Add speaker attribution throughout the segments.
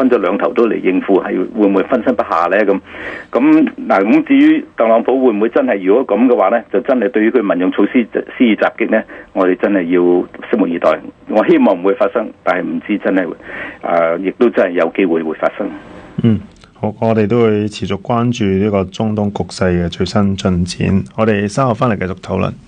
Speaker 1: 咗兩頭都嚟應付，係會唔會分身不下呢？咁至於特朗普會唔會真係如果咁嘅話呢，就真係對於佢民用措施施以襲擊呢，我哋真係要拭目以待。我希望唔會發生，但係唔知真係亦都真係有機會會發生。
Speaker 2: 好，我哋都會持續關注呢個中東局勢嘅最新進展。我哋稍後翻嚟繼續討論。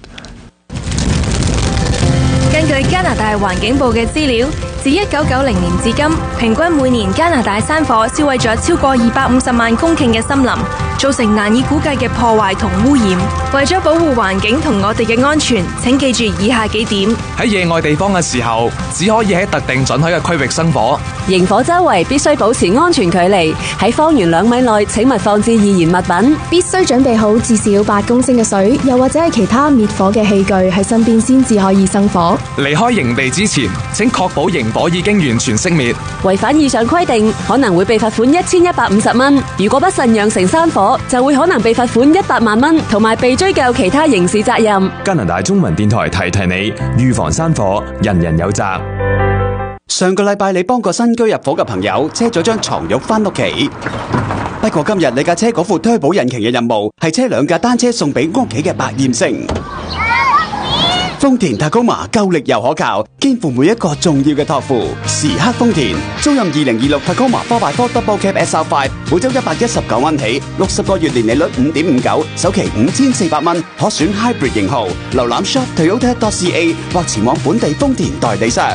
Speaker 3: 根據加拿大環境部嘅資料，自1990年至今，平均每年加拿大山火燒毀咗超過250萬公頃嘅森林，造成難以估計嘅破壞同污染。為咗保護環境同我哋嘅安全，請記住以下幾點：
Speaker 4: 喺野外地方嘅時候，只可以喺特定准許嘅區域生火。
Speaker 5: 營火周圍必須保持安全距離，喺方圓2米內請勿放置易燃物品。
Speaker 6: 必須準備好至少8公升嘅水，又或者係其他滅火嘅器具喺身邊先至可以生火。
Speaker 4: 離開營地之前，請確保營火已經完全熄滅。
Speaker 5: 違反以上規定，可能會被罰款1150蚊。如果不慎釀成山火，就會可能被罰款100萬蚊，同埋被追究其他刑事責任。
Speaker 7: 加拿大中文電台提提你，預防山火，人人有責。
Speaker 8: 上個禮拜你幫個新居入伙嘅朋友車咗張床褥返屋企，不過今日你架車嗰副推保引擎嘅任務係車2架單車送俾屋企嘅百厭星。豐田 Tacoma 夠力又可靠，肩負每一個重要嘅託付。時刻豐田，租賃2026 Tacoma 4x4 Double Cab SR5，每周119蚊起，60個月年利率5.59%，首期5400蚊，可選 Hybrid 型號。瀏覽 shop Toyota.ca 或前往本地豐田代理商。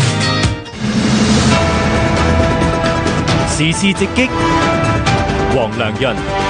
Speaker 9: 時事直擊，黃良潤。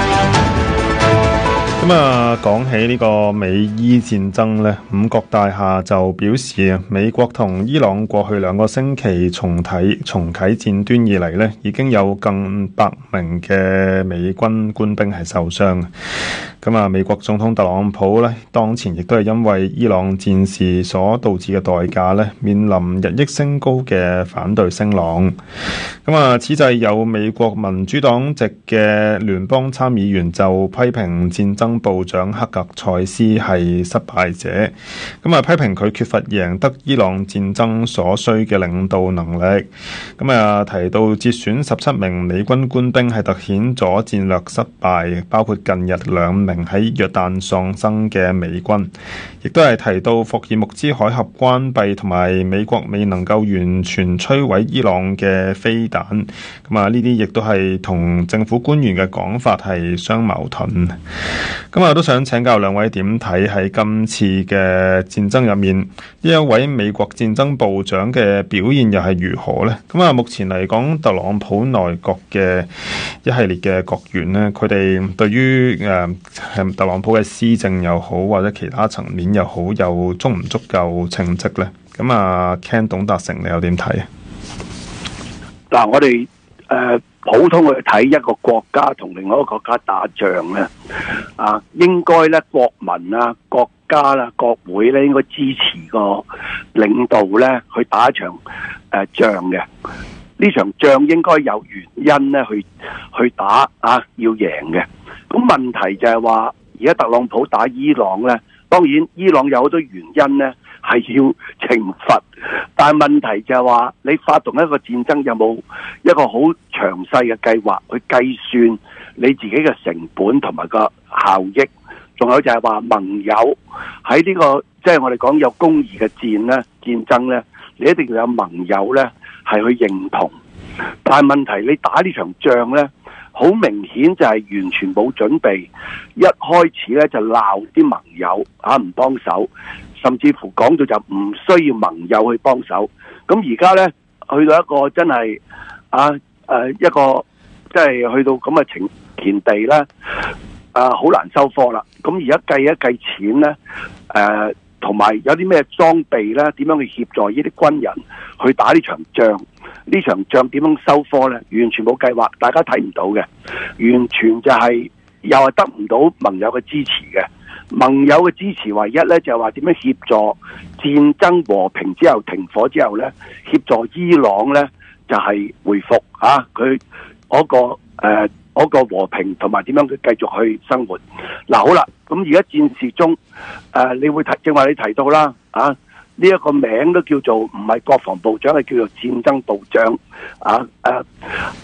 Speaker 2: 講起呢個美伊戰爭呢，五角大廈就表示美國同伊朗過去2個星期重啟戰端以嚟呢，已經有近100名嘅美軍官兵係受傷。美國總統特朗普呢，當前亦都係因為伊朗戰事所導致嘅代價呢，面臨日益升高嘅反對聲浪。此際有美國民主黨籍嘅聯邦參議員就批評戰爭部長克格塞斯係失敗者，批評佢缺乏贏得伊朗戰爭所需嘅領導能力。提到節選17名美軍官兵係凸顯咗戰略失敗，包括近日2名喺約旦喪生嘅美軍，亦都係提到霍爾木茲海峽關閉同埋美國未能夠完全摧毀伊朗嘅飛彈。呢啲亦都係同政府官員嘅講法係相矛盾。我都想請教2位點睇喺今次嘅戰爭入面，呢一位美國戰爭部長嘅表現又係如何呢？目前嚟講，特朗普內閣嘅一系列嘅閣員呢，佢哋對於特朗普嘅施政又好，或者其他層面又好，又足唔足夠稱職呢？Ken 董達成，你又點睇？
Speaker 10: 嗱，我哋普通去睇一個國家同另外一個國家打仗咧，應該咧國民啊、國家啦、國會咧應該支持個領導咧去打一場仗嘅。呢場仗應該有原因咧去打要贏嘅。咁問題就係話，而家特朗普打伊朗咧，當然伊朗有好多原因咧係要懲罰，但係問題就係話，你發動一個戰爭有冇一個好詳細嘅計劃去計算你自己嘅成本同埋個效益？仲有就係話盟友喺呢個即係我哋講有公義嘅戰爭咧，你一定要有盟友咧係去認同。但係問題你打呢場仗咧，好明顯就係完全冇準備，一開始咧就鬧啲盟友唔幫手，甚至乎講到就唔需要盟友去幫手。咁而家咧去到一個真係一個即係去到咁嘅田地咧，好難收科啦。咁而家計一計錢咧，同埋有啲咩裝備咧，點樣去協助呢啲軍人去打呢場仗？呢場仗點樣收科咧？完全冇計劃，大家睇唔到嘅，完全就係又係得唔到盟友嘅支持嘅。盟友嘅支持唯一咧就係話點樣協助戰爭和平之後停火之後咧，協助伊朗咧就係回復佢嗰個和平，同埋點樣佢繼續去生活。好啦，咁而家戰事中你會正話你提到啦呢一個名都叫做唔係國防部長，係叫做戰爭部長